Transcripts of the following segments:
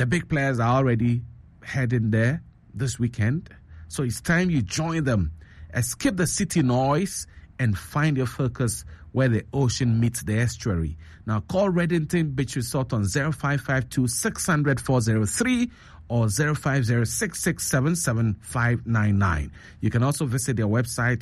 The big players are already heading there this weekend. So it's time you join them. Escape the city noise and find your focus where the ocean meets the estuary. Now call Reddington Beach Resort on 0552 600 403 or 050-667-7599. You can also visit their website,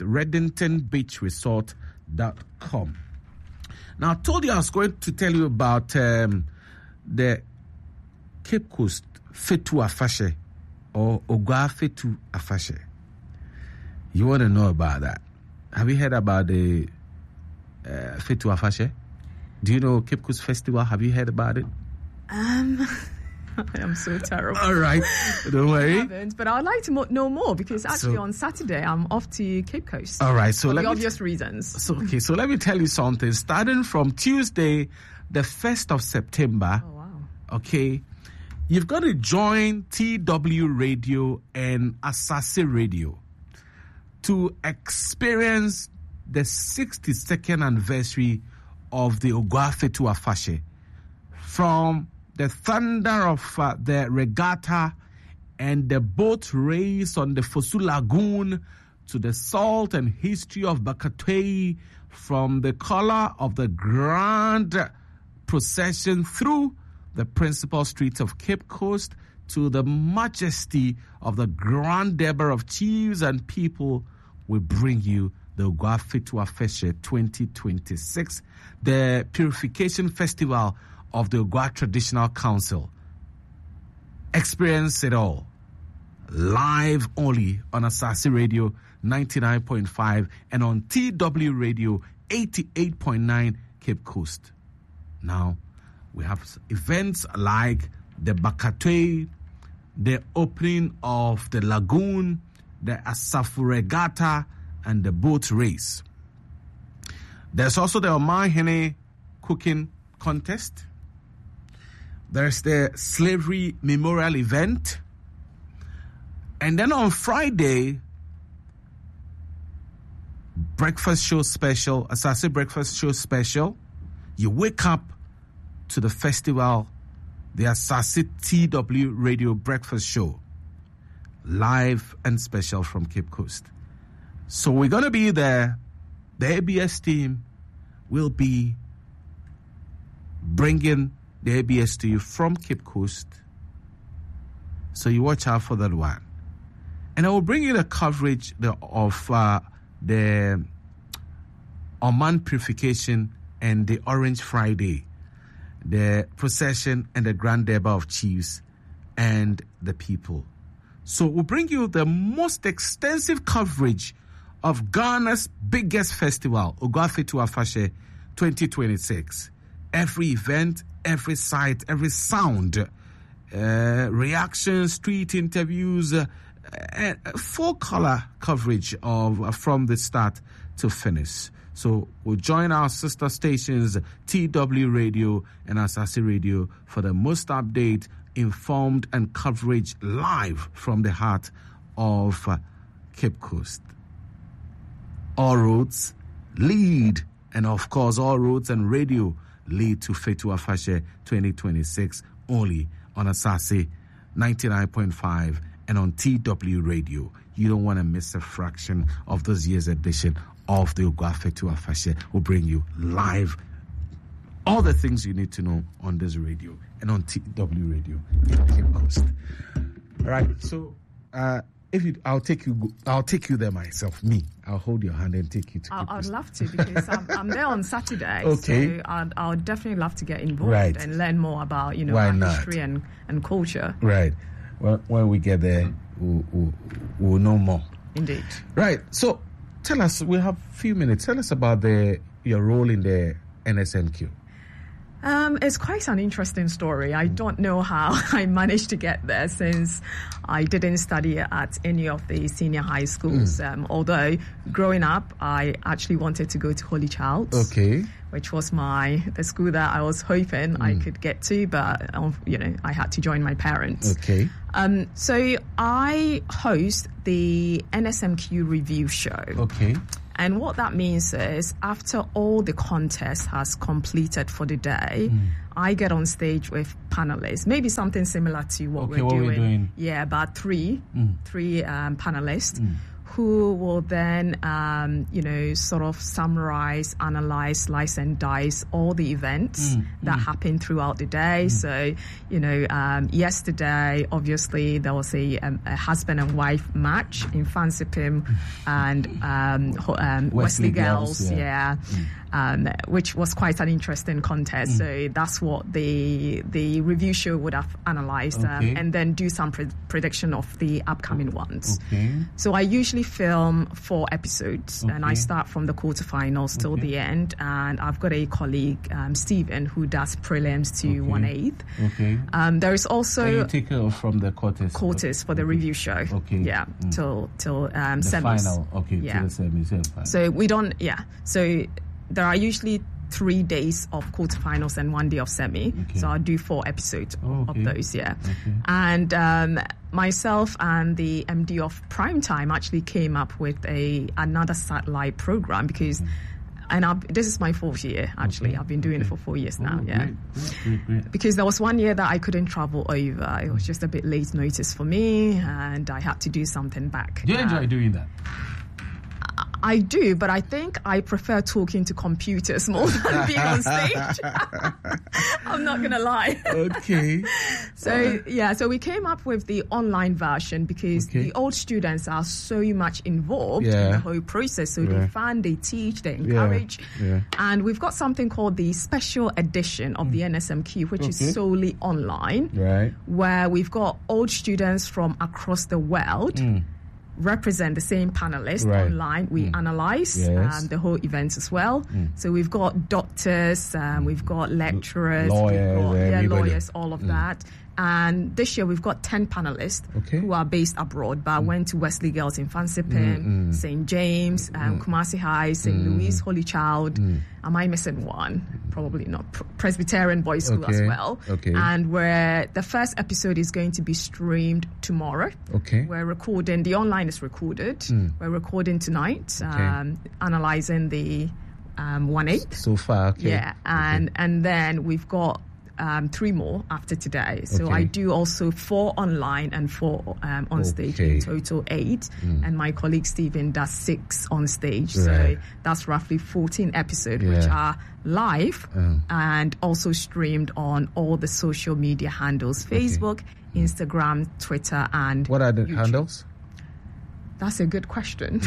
reddingtonbeachresort.com. Now, I told you I was going to tell you about the Cape Coast Fetu Afashe or Ogua Fetu Afashe. You want to know about that? Have you heard about the Fetu Afashe? Do you know Cape Coast Festival? Have you heard about it? I'm so terrible. All right, don't worry. I haven't, but I'd like to know more because actually on Saturday I'm off to Cape Coast. All right, so for the obvious reasons. So let me tell you something. Starting from Tuesday, the 1st of September. Oh wow. Okay, you've got to join TW Radio and Asase Radio to experience the 62nd anniversary of the Ogua Fetu Afashe. From the thunder of the regatta and the boat race on the Fosu Lagoon to the salt and history of Bakatouo, from the color of the grand procession through the principal streets of Cape Coast to the majesty of the grand Deber of chiefs and people, we bring you the Ogua Fetu Afashe 2026, the Purification Festival of the Ogua Traditional Council. Experience it all. Live only on Asase Radio 99.5 and on TW Radio 88.9 Cape Coast. Now, we have events like the Bakatouo, the opening of the lagoon, the Asafu Regatta, and the boat race. There's also the Omahene cooking contest. There's the slavery memorial event. And then on Friday, breakfast show special, Asase breakfast show special. You wake up to the festival, the Asase TW Radio breakfast show. Live and special from Cape Coast. So we're going to be there. The ABS team will be bringing the ABS to you from Cape Coast. So you watch out for that one. And I will bring you the coverage of the Oman Purification and the Orange Friday, the procession and the Grand Deber of Chiefs and the people. So we'll bring you the most extensive coverage of Ghana's biggest festival, Ogua Fetu Afashe 2026. Every event, every sight, every sound, reactions, street interviews, full color coverage of from the start to finish. So we'll join our sister stations, TW Radio and Asase Radio, for the most update, informed, and coverage live from the heart of Cape Coast. All roads lead, and of course, all roads and radio lead to Fetu Afashe 2026 only on Asase 99.5 and on TW Radio. You don't want to miss a fraction of this year's edition of the Ogua Fetu Afashe. We'll bring you live all the things you need to know on this radio and on TW Radio in Cape Coast. All right, so I'll take you there myself. I'll hold your hand and take you to Cape Coast. I'd love to, because I'm there on Saturday. Okay. So I'd definitely love to get involved and learn more about our history and culture. Right. Well, when we get there, we'll know more. Indeed. Right. So tell us, we have a few minutes. Tell us about your role in the NSMQ. It's quite an interesting story. I don't know how I managed to get there, since I didn't study at any of the senior high schools. Although growing up, I actually wanted to go to Holy Child. Okay. Which was the school that I was hoping I could get to, but I had to join my parents. Okay. So I host the NSMQ review show. Okay. And what that means is after all the contest has completed for the day, I get on stage with panelists, maybe something similar to what we're doing. Yeah, about three panelists. Who will then, sort of summarize, analyze, slice and dice all the events that happen throughout the day. So, yesterday, obviously, there was a husband and wife match in Fansipim and Wesley Girls, which was quite an interesting contest. So that's what the review show would have analyzed and then do some prediction of the upcoming ones. So I usually film 4 episodes and I start from the quarterfinals till the end, and I've got a colleague, Stephen, who does prelims to 1/8. There is also you take from the quarters for the review show till semis. Final till the semis. So we don't so there are usually 3 days of quarterfinals and 1 day of semi. So I'll do 4 episodes of those, And myself and the MD of Primetime actually came up with another satellite program because this is my 4th year, actually. I've been doing it for 4 years now, Great. Because there was 1 year that I couldn't travel over. It was just a bit late notice for me, and I had to do something back. Do you enjoy doing that? I do, but I think I prefer talking to computers more than being on stage. I'm not going to lie. Okay. So we came up with the online version because the old students are so much involved in the whole process. So they fund, they teach, they encourage. And we've got something called the special edition of the NSMQ, which is solely online, where we've got old students from across the world represent the same panelists online. We analyze the whole event as well. So we've got doctors, we've got lecturers, lawyers, all of that. And this year we've got 10 panelists who are based abroad, but went to Wesley Girls in Fansipim, St. James, Kumasi High, St. Louis, Holy Child. Am I missing one? Probably not. Presbyterian Boys School as well. And where the first episode is going to be streamed tomorrow. We're recording, the online is recorded. We're recording tonight, analyzing the 1/8. So far, and then we've got 3 more after today. So I do also 4 online and 4 on stage, in total 8. And my colleague Stephen does 6 on stage. So that's roughly 14 episodes, which are live and also streamed on all the social media handles, Facebook, Instagram, Twitter, and what are the YouTube. handles? That's a good question.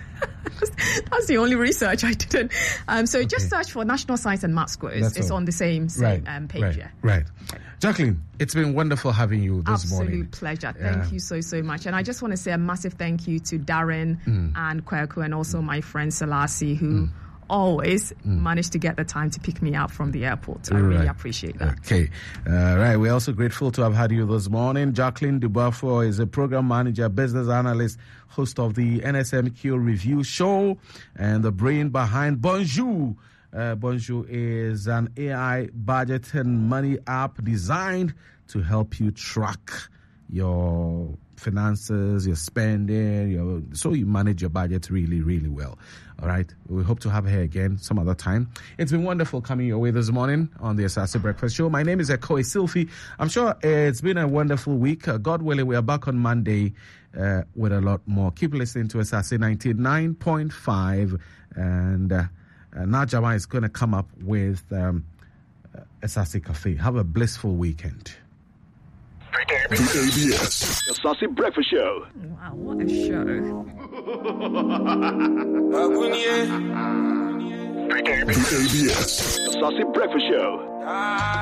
That's the only research I didn't. So just search for National Science and Maths Quiz. It's on the same page. Right. Jacqueline, it's been wonderful having you this morning. Absolute pleasure. Thank you so much. And I just want to say a massive thank you to Darren and Kweku and also my friend Selassie, who always managed to get the time to pick me up from the airport. I really appreciate that. Right. We're also grateful to have had you this morning. Jacqueline Dubois is a program manager, business analyst, host of the NSMQ Review Show, and the brain behind Bonjour. Bonjour is an AI budget and money app designed to help you track your finances, your spending, so you manage your budget really, really well. All right. We hope to have her again some other time. It's been wonderful coming your way this morning on the Asase Breakfast Show. My name is Ekoe Silfi. I'm sure it's been a wonderful week. God willing, we are back on Monday with a lot more. Keep listening to Asase 99.5. And Najama is going to come up with Asase Cafe. Have a blissful weekend. The ABS, the Saucy Breakfast Show. Wow, what a show. The ABS, the Saucy Breakfast Show.